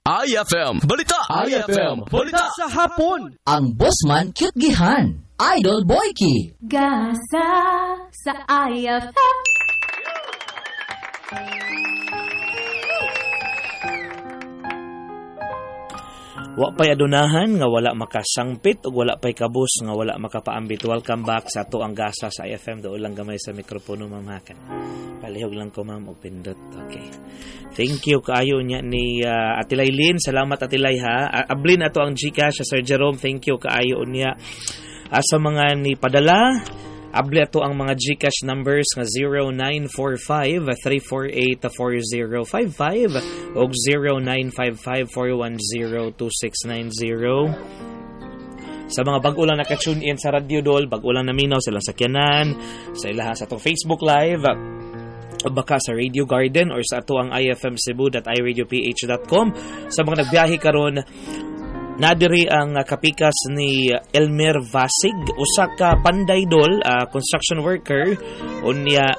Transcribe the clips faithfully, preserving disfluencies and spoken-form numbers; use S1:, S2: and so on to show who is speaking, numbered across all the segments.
S1: I F M Balita. I F M Balita sa hapon.
S2: Ang Bossman Cute Gihan, Idol Boyki.
S3: Gasa sa I F M.
S4: Wa pay adunahan nga wala makasangpit ug wala pay kabus nga wala makapaambit. Welcome back sa ato ang Gasa sa I F M. Do lang gamay sa mikropono, Ma'am Hakan. Palihog lang ko, Ma'am, og pindot. Okay. Thank you kaayo niya ni uh, Ate Laylin. Salamat Ate Lay ha. Uh, ablin ato ang Gcash sa Sir Jerome. Thank you kaayo niya. Uh, sa mga ni padala, abli ato ang mga Gcash numbers nga zero nine four five, three four eight, four zero five five o zero nine five five, four one zero, two six nine zero. Sa mga bag-o lang naka-tune in sa Radio Dol, bag-o lang naminaw silang sakyanan, sa ilaha sa itong Facebook Live, o baka sa Radio Garden or sa ato ang I F M Cebu dot i radio p h dot com. Sa mga nagbiyahe karon, nadiri ang uh, kapikas ni Elmer Vasig, usa ka panday dol, uh, construction worker, unya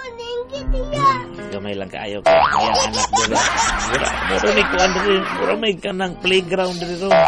S4: gamay lang kaayo ka kaya anak dira. Mura mura may kuan diri, mura may kanang playground diri ro.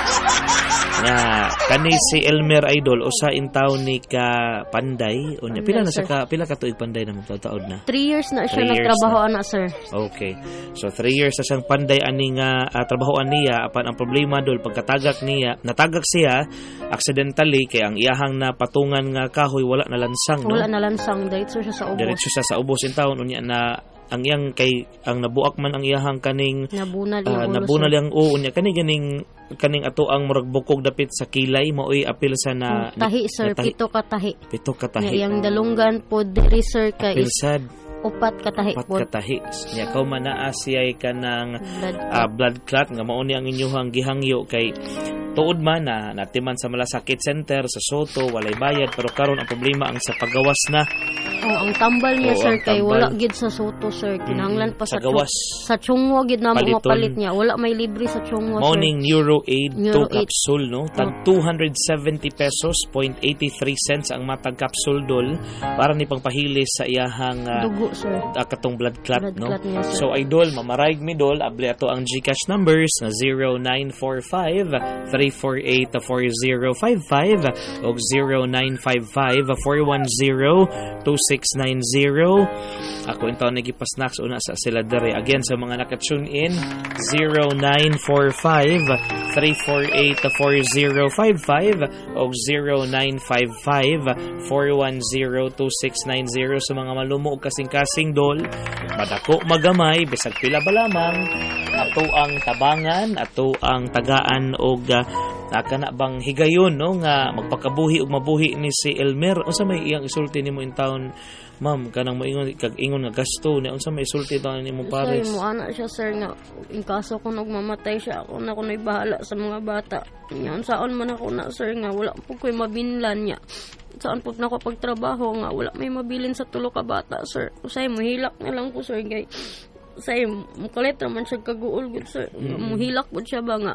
S4: Nga kani si Elmer Idol usa in town ni ka panday, unya pila na sa ka pila ka tuig panday na magtaod na.
S5: three years na siya nagtrabaho ana, sir.
S4: Okay. So three years na siyang panday ani nga uh, trabahoan niya. Apan ang problema dol pagkatagak niya, natagak siya accidentally kay ang iyahang na patungan nga kahoy wala na lansang, no?
S5: Wala na lansang, diretso siya sa ubos.
S4: Diretso siya sa ubos in town, unya na ang iyang kay ang nabuak man ang iyahang kaning
S5: nabunal
S4: uh,
S5: yung
S4: nabunal yang o unya kani ganing kaning ato ang murag bukog dapit sa kilay maoy apil sa na
S5: oh, tahi, sir,
S4: na tahi,
S5: pito ka tahi.
S4: Pito ka tahi.
S5: Yang dalunggan po diri, sir, kay
S4: Pilsad.
S5: upat ka tahi po.
S4: Upat ka tahi. Nya kaw man naa siyay kanang
S5: blood clot.
S4: Uh, blood clot nga mao ni ang inyong gihangyo kay tuod man na natiman sa Malasakit Center sa Soto walay bayad pero karon ang problema ang sa paggawas na.
S5: Oh, ang tambal niya,
S4: oh,
S5: sir, kay
S4: tambal.
S5: wala gid sa Soto, sir. Kinahanglan pa
S4: sa
S5: sa
S4: gawas.
S5: Sa Chungwa gid na mo palit niya. Wala may libre sa Chungwa, sir.
S4: Morning Neuroaid
S5: Neuro
S4: two capsule, no? Tag oh. two hundred seventy pesos point eighty-three cents ang matag capsule dol para ni pangpahilis sa iyahang uh,
S5: dugo, sir.
S4: Uh, katong blood clot,
S5: blood
S4: no?
S5: Clot niya,
S4: so idol mamaraig mi dol abli ato ang Gcash numbers na zero nine four five, three four eight, four zero five five o zero nine five five, four one zero, two six nine zero. Ako intaw nagipasnacks una sa sila dere. Again, sa mga naka-tune in, zero nine four five, three four eight, four zero five five o zero nine five five, four one zero, two six nine zero. Sa mga malumo o kasing-kasing dol, madako magamay, bisag pila ba lamang, ato ang tabangan, ato ang tagaan o uh, kana bang higayon, no, nga magpakabuhi ug mabuhi ni si Elmer. Unsa may iyang isulti nimo in town, ma'am, kanang moingon kag ingon nga gasto ni unsa may isulti taon nimo pares?
S5: Sir, mo ana siya, sir, nga in kaso kung nagmamatay siya ako na kunoy bahala sa mga bata. Yan saon man ako na, sir, nga wala po ko'y mabinlan niya. Saan po na ko pagtrabaho nga wala may mabilin sa tulo ka bata, sir. Usay mohilak na lang ko, sir, kay say mukalit man siya kaguol gud, sir. Mm-hmm. Muhilak po siya ba nga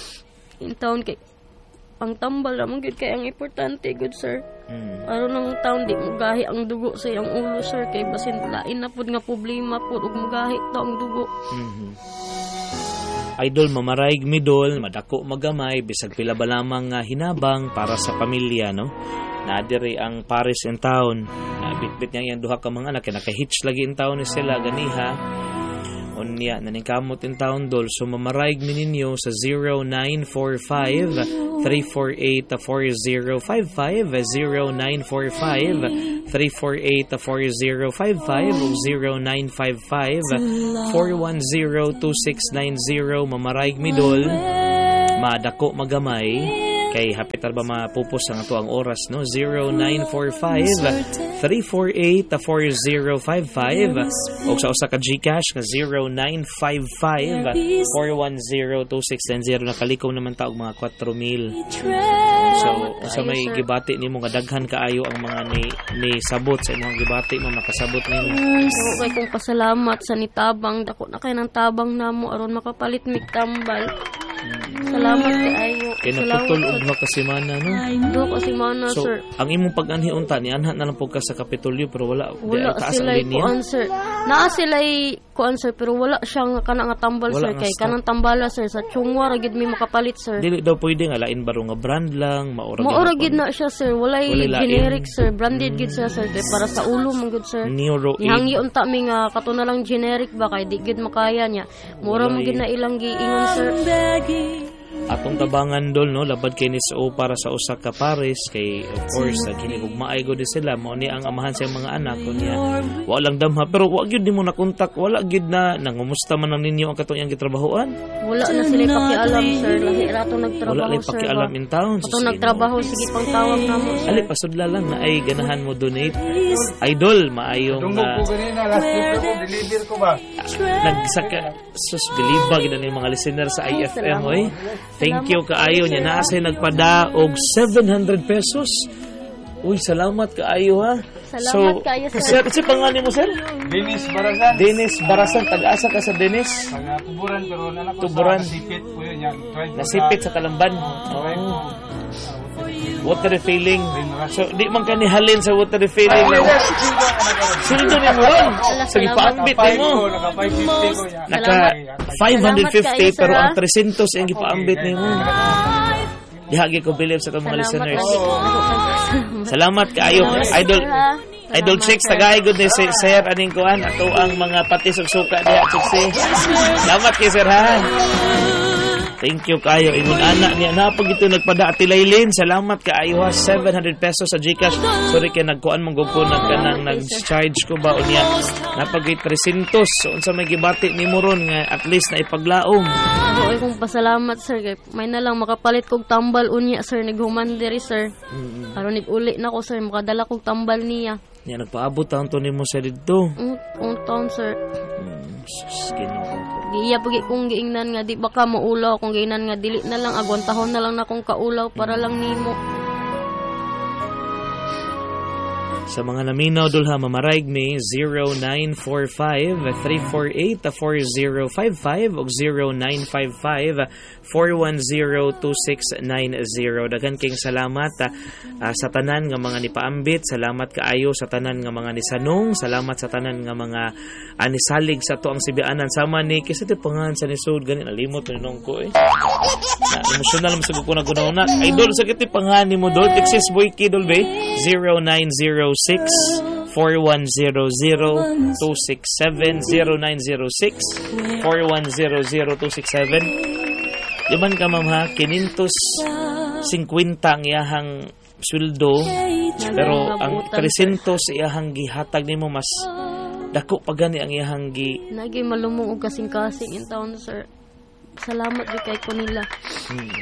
S5: in town kay ang tambal naman gud kay ang importante gud, sir. Mm. Aron ng town di mo gahi ang dugo sa iyang ulo, sir, kay basin lain na pud nga problema pud ug magahi to ang dugo. Mm-hmm.
S4: Idol mamaraig mi dol, madako magamay bisag pila ba lamang nga hinabang para sa pamilya, no? Nadiri ang Paris in town. Nabitbit niya yung duha ka mga anak, naka-hitch lagi in town ni sila ganiha. Unya naningkamot in town dol, so mamaraig mi ninyo sa zero nine four five, three four eight, four zero five five, zero nine four five, three four eight, four zero five five o zero nine five five, four one zero, two six nine zero. Mamaraig mi dol, madako magamay kay hapitar ba mapupos ang ato ang oras, no? zero nine four five, three four eight, four zero five five o sa usa ka Gcash nga zero nine five five, four one zero, two six nine zero. Nakalikom naman ta og mga four mil. So sa may gibati nimo nga daghan kaayo ang mga ni, ni sabot sa imong gibati mo makasabot nimo.
S5: So kay kong pasalamat sa nitabang dako na kay nang tabang namo aron makapalit mi tambal. Salamat kay ayo.
S4: Kay naputol og duha ka semana, no?
S5: Duha ka semana,
S4: so,
S5: sir.
S4: Ang imong pag-anhi unta ni anha na lang pug ka sa Kapitolyo pero wala
S5: wala
S4: taas
S5: sila
S4: ang linya.
S5: Kuan, sir. Naa sila'y kuan sir, pero wala siyang kana nga tambal
S4: Wala
S5: sir.
S4: nga
S5: Kay
S4: stock.
S5: kanang tambala sir, sa chungwa ra gid mi makapalit sir.
S4: Dili daw pwede nga lain baro nga brand lang, maura
S5: Maura gid na siya sir, walay
S4: Walay lain.
S5: generic sir, branded gid siya sir, kay para sa ulo man gud sir.
S4: Neuro
S5: Ihangyo unta mi nga kato na lang generic ba kay di gid makaya niya. Mura mo
S4: Walay.
S5: gid na ilang giingon sir.
S4: atong tabangan dol no labad kay ni Sao para sa usa ka pares kay of course kini ug maaygo di sila mao ni ang amahan sa mga anak kunya wa lang damha pero wa gyud nimo na kontak wala gyud na nangumusta man ang ninyo ang katong iyang gitrabahoan
S5: Wala na sila pakialam sir, lahi rato
S4: wala
S5: nagtrabaho
S4: lay
S5: sir.
S4: pakialam in town
S5: Kato nagtrabaho sige pang tawag namo sir.
S4: ali pasudla lang na ay ganahan mo donate idol maayong
S6: Tungkol
S4: uh,
S6: ko ganina, last trip ko, deliver ko ba?
S4: nagsaka sus biliba gid ni mga listener sa I F M oy thank you kaayo nya naa say nagpada og seven hundred pesos uy salamat kaayo ha
S5: Salamat kaayo, sir.
S4: sir si pangalan mo sir
S6: Dennis Barasan.
S4: Dennis Barasan tag-asa ka sa Dennis
S6: Mga tuburan, pero nanak ko
S4: Tuburan.
S6: sa nasipit po yun. Yan, try ko
S4: nasipit sa Kalamban
S6: Try ko.
S4: oh. water refilling so di man ka nihalin sa water refilling sildo ni mo ron
S5: Ala,
S4: sige
S5: salamat.
S4: paambit ni mo
S6: Naka five fifty ko yan.
S4: naka five fifty
S5: Salamat
S4: pero
S5: kaayo,
S4: ang
S5: sir,
S4: three hundred ang gipaambit ni mo dihagi ko believe sa itong mga listeners salamat kaayo idol Idol Chicks, tagay good ni si Sir aning kuan ato ang mga patis ug suka diha Chicks. Salamat kay Sir ha. Thank you kayo. Ingon ana niya na pag ito nagpada Ati Laylin. Salamat kaayo ha. seven hundred pesos sa GCash. Sorry kay nagkuan mong gugko nag kanang nag-charge ko ba unya. Napag three hundred so unsa may gibati nimo ron nga at least na ipaglaom.
S5: Ako ay kong pasalamat sir kay may na lang makapalit kog tambal unya sir naghuman diri sir. Aron uli na ko sir makadala kog tambal niya.
S4: Nya nagpaabot taon to nimo sa didto.
S5: Un un taon sir.
S4: Hmm, sus, Ginoo ko.
S5: Giya pagi kong giingnan nga di baka maulaw kung giingnan nga dili na lang agwan tahon na lang na kong kaulaw para lang nimo.
S4: Sa mga naminaw dulha mamaraig mi zero nine four five three four eight four zero five five o zero nine five five four one zero two six nine zero. Daghan king salamat uh, uh, sa tanan nga mga nipaambit, salamat kaayo sa tanan nga mga nisanong, salamat sa tanan nga mga uh, nisalig sa to ang sibianan sama ni kasi ti pangan sa nisud gani nalimot ni nung ko eh. Na emotional mo siguro ko na gunawna. Idol sa kiti pangan nimo dol Texas Boy Kidol be zero nine zero six four one zero zero two six seven zero nine zero six four one zero zero two six seven. Liman ka ma'am ha, kinintos singkwenta ang iyahang sweldo pero ang three hundred iyahang gihatag nimo mas dako pa gani ang iyahang gi
S5: Nagay malumong og kasing-kasing in town sir. Salamat di kay ko nila.
S4: hmm.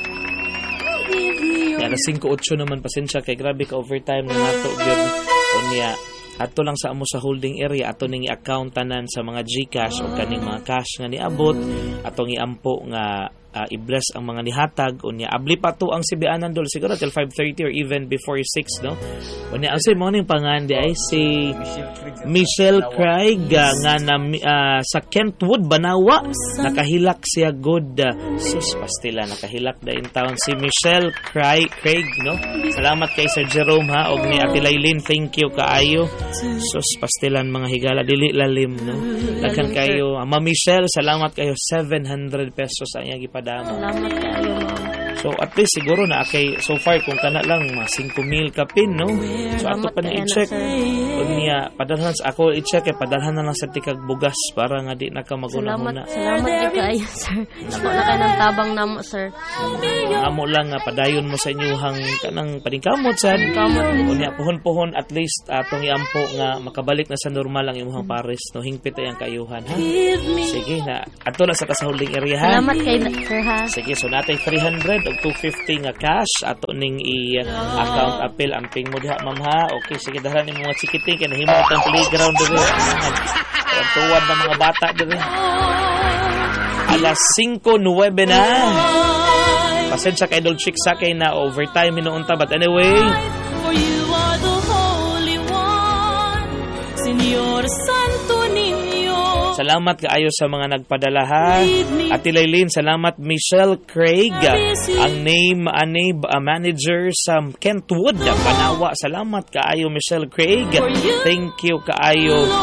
S4: Yan, five eight naman pasensya kay grabe ka overtime na nato gyud unya ato lang sa amo sa holding area ato ning i-account tanan sa mga GCash o kaning mga cash nga niabot atong iampo nga uh, i-bless ang mga nihatag unya abli pa to ang sibianan dol siguro till five thirty or even before six no unya ang say mo ning pangandi ay si Michelle Craig uh, nga na uh, sa Kentwood Banawa nakahilak siya good uh, sus pastila nakahilak da in town si Michelle Craig Craig no salamat kay Sir Jerome ha og ni Ate Laylin thank you kaayo sus pastilan mga higala dili lalim no daghan kayo uh, Ma Michelle salamat kayo seven hundred pesos ang iyang gipadamo
S5: Salamat kayo ma'am.
S4: so at least siguro na kay so far kung kana lang mga five mil kapin no so ato pa na
S5: Salamat
S4: i-check
S5: kayo, sir.
S4: og niya padalhan sa ako i-check eh padalhan na lang sa tikag bugas para nga di na ka
S5: Salamat,
S4: maguna-una
S5: salamat di kayo sir. Nako na kay nang tabang namo sir.
S4: amo lang nga padayon mo sa inyuhang kanang paningkamot sad
S5: Kamot ni
S4: unya puhon-puhon at least atong iampo nga makabalik na sa normal ang imong pares no hingpit ay ang kayuhan ha sige na ato na sa ta sa holding area ha
S5: Salamat kay sir ha.
S4: sige so natay three hundred o two fifty nga cash ato ning i-account appeal amping mo diha ma'am ha okay sige dahan ni mga chikiting kay nahimo ang playground dito ang tuwad ng mga bata dito alas five nueve na pasensya kay Idol Chick sa kay na overtime minuunta but anyway
S3: For you are the Holy One, Señor Santo Niño.
S4: salamat kaayo sa mga nagpadala ha Ate Laylin salamat Michelle Craig ang name ani uh, manager sa Kentwood Banawa salamat kaayo Michelle Craig thank you kaayo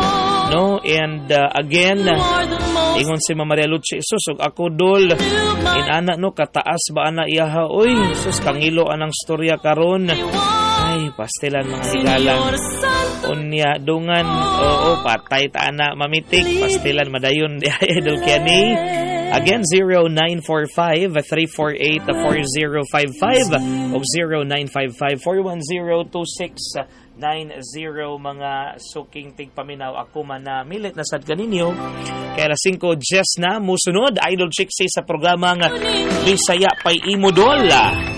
S4: no? And uh, again, ingon si Mama Maria Lucia, sus, ug ako dol, inana no, kataas ba ana iyaha, oy, sus, kangilo anang storya karon. Ay, pastilan mga higalan. Unya, dungan, oo, patay ta ana, mamitik, pastilan, madayon, di idol Kenny. Again, zero nine four five, three four eight, four zero five five o zero nine five five, four one zero, two six nine zero mga suking tigpaminaw. Ako man na milit na sad kaninyo. Kaya alas singko just na musunod Idol Chicks sa programang Bisaya Pay Imo Dol.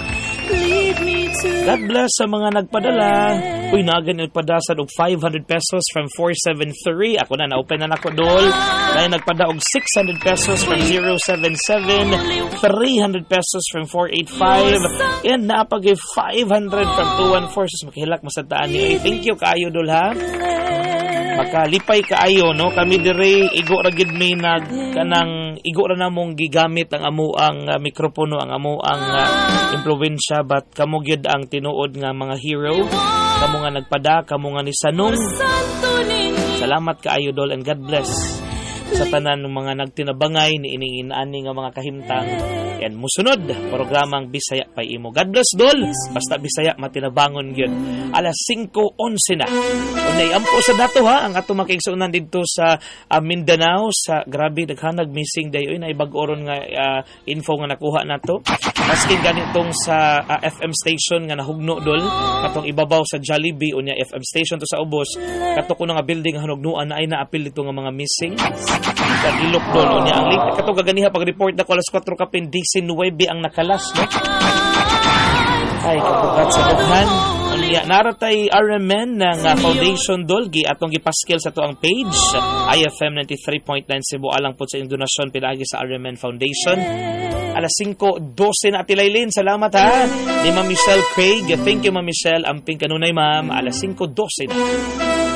S4: God bless sa mga nagpadala. Uy, nagan yung padasad og five hundred pesos from four seven three. Ako na, na-open na nako dol. Kaya nagpada og six hundred pesos from zero seven seven. three hundred pesos from four eight five. And napag five hundred from two one four. Sus, makihilak masataan niyo. Thank you kaayo dol ha. Makalipay kaayo no. Kami dire igo ra gid may nag kanang igo ra namong gigamit ang amo ang uh, mikropono, ang amo ang uh, impluwensya, but kamo gyud ang tinuod nga mga hero. Kamo nga nagpada, kamo nga ni Sanong. Salamat kaayo dol and God bless sa tanan ng mga nagtinabangay ni ining-inani nga mga kahimtang. Yan musunod programang Bisaya Pay Imo. God bless dol. Basta Bisaya matinabangon gyud. Alas singko onse na. Unay ampo sa dato ha ang ato makiigsunan didto sa uh, Mindanao sa grabe daghanag missing dayoy na ibag-oron nga uh, info nga nakuha nato. Maski ganitong sa uh, F M station nga nahugno dol katong ibabaw sa Jollibee unya F M station to sa ubos kato kuno nga building nga hunugnuan na ay naapil dito nga mga missing. Kagilok dol unya ang link kato gaganiha pag report na ko alas four kapin nineteen ang nakalas no. Ay kabugat sa dughan. Unya naratay R M N ng uh, foundation dolgi atong gipaskil sa to ang page I F M ninety-three point nine Cebu alang po sa inyong donasyon pinagi sa R M N Foundation. Alas singko twelve na Atilaylin. Salamat ha. Ni Ma'am Michelle Craig. Thank you Ma'am Michelle. Amping kanunay ma'am. Alas singko twelve na.